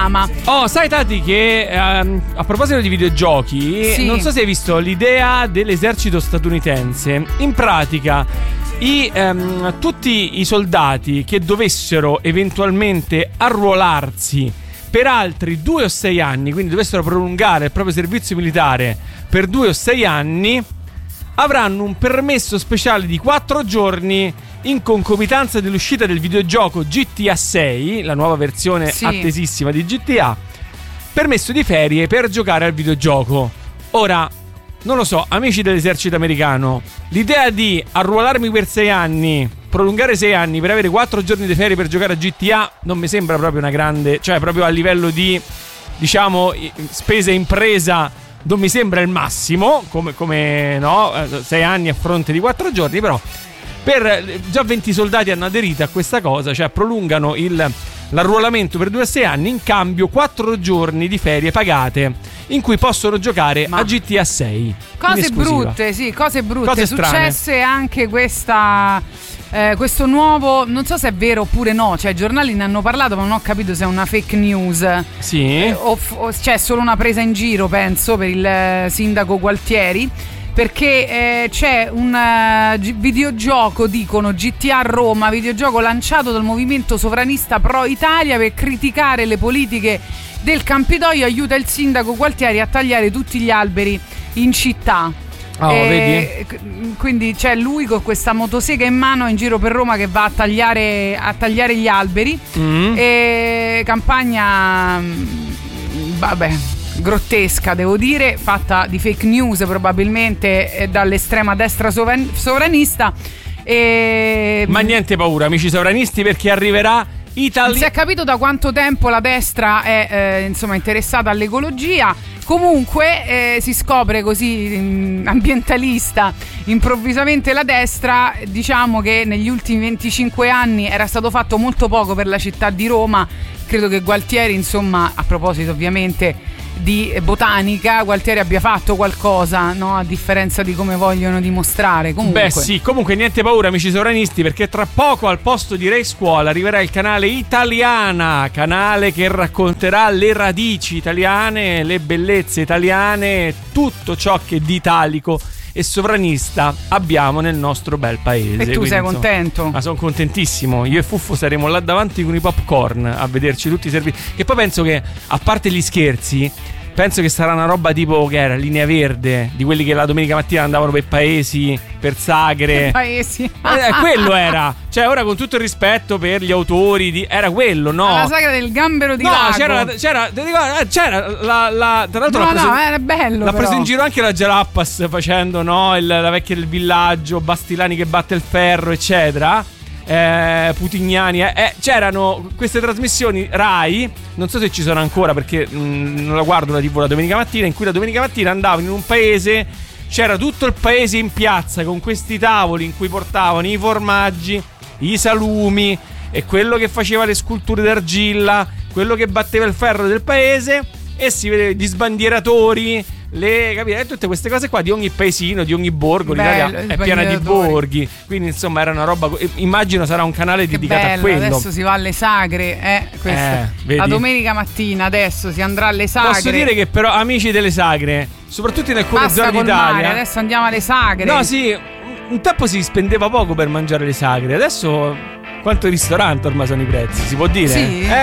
Oh, sai Tati che a proposito di videogiochi, sì, non so se hai visto l'idea dell'esercito statunitense. In pratica tutti i soldati che dovessero eventualmente arruolarsi per altri 2 o 6 anni, quindi dovessero prolungare il proprio servizio militare per 2 o 6 anni, avranno un permesso speciale di 4 giorni in concomitanza dell'uscita del videogioco GTA 6, la nuova versione attesissima di GTA, permesso di ferie per giocare al videogioco. Ora, non lo so, amici dell'esercito americano, l'idea di arruolarmi per 6 anni, prolungare 6 anni per avere 4 giorni di ferie per giocare a GTA non mi sembra proprio una grande, cioè proprio a livello di, diciamo, spesa impresa non mi sembra il massimo, come no, 6 anni a fronte di 4 giorni, però già 20 soldati hanno aderito a questa cosa, cioè prolungano l'arruolamento per 2 o 6 anni, in cambio 4 giorni di ferie pagate in cui possono giocare a GTA 6. Cose brutte, sì, cose brutte. Cose Successe anche questo nuovo, non so se è vero oppure no, cioè i giornali ne hanno parlato ma non ho capito se è una fake news. Sì. O c'è solo una presa in giro, penso, per il sindaco Gualtieri, perché c'è un videogioco, dicono GTA Roma, videogioco lanciato dal movimento sovranista Pro Italia per criticare le politiche del Campidoglio, aiuta il sindaco Gualtieri a tagliare tutti gli alberi in città. Vedi? Quindi c'è lui con questa motosega in mano in giro per Roma che va a tagliare gli alberi. E campagna vabbè, grottesca, devo dire, fatta di fake news probabilmente dall'estrema destra sovranista. Ma niente paura, amici sovranisti, perché arriverà Non si è capito da quanto tempo la destra è insomma interessata all'ecologia. Comunque si scopre così, ambientalista, improvvisamente la destra. Diciamo che negli ultimi 25 anni era stato fatto molto poco per la città di Roma. Credo che Gualtieri, insomma, a proposito ovviamente di botanica, Gualtieri abbia fatto qualcosa, no? A differenza di come vogliono dimostrare. Comunque. Beh sì, comunque niente paura, amici sovranisti, perché tra poco al posto di Rai Scuola arriverà il canale Italiana, canale che racconterà le radici italiane, le bellezze italiane, tutto ciò che di italico e sovranista abbiamo nel nostro bel paese. E tu sei contento? Ma sono contentissimo. Io e Fuffo saremo là davanti con i popcorn a vederci tutti i servizi. Che poi penso che, a parte gli scherzi, penso che sarà una roba tipo, che era Linea Verde, di quelli che la domenica mattina andavano per paesi, per sagre. Paesi. Quello era. Cioè, ora, con tutto il rispetto per gli autori era quello, no? La sagra del gambero di lago. C'era tra l'altro era bello. L'ha preso in giro anche la Jarappas facendo, no, la vecchia del villaggio, Bastilani che batte il ferro, eccetera. Putignani, c'erano queste trasmissioni Rai, non so se ci sono ancora perché non la guardo la TV la domenica mattina, in cui la domenica mattina andavano in un paese, c'era tutto il paese in piazza con questi tavoli in cui portavano i formaggi, i salumi e quello che faceva le sculture d'argilla, quello che batteva il ferro del paese, e si vedeva gli sbandieratori, capite? Tutte queste cose qua di ogni paesino, di ogni borgo. L'Italia è piena di borghi, quindi insomma era una roba. Immagino sarà un canale dedicato a quello. Adesso si va alle sagre, la domenica mattina adesso si andrà alle sagre. Posso dire che però, amici delle sagre, soprattutto in alcune zone d'Italia, adesso andiamo alle sagre. No, sì, un tempo si spendeva poco per mangiare le sagre, adesso quanto ristorante ormai sono i prezzi, si può dire? Sì.